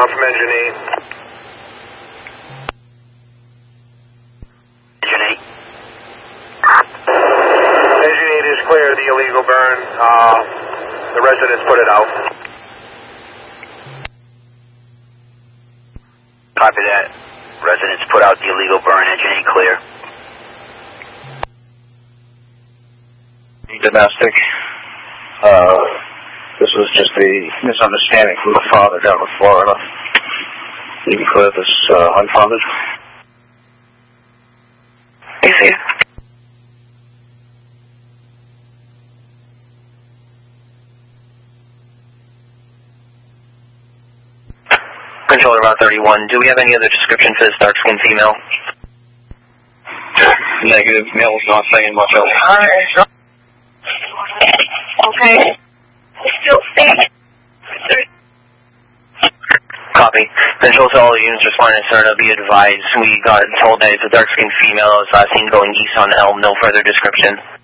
from Engine 8. Engine 8. Engine 8 is clear of the illegal burn. The residents put it out. Copy that. Residents put out the illegal burn. Engine 8 clear. Domestic. This was just a misunderstanding from the father down in Florida. You can clear this unfounded. Yes, sir. Controller Route 31, do we have any other description for this dark-skinned female? Negative. Male's not saying much else. Okay. Still sick. Copy. Control to all units responding to Cerna, be advised. We got told that it's a dark-skinned female. It was last seen going east on Elm. No further description.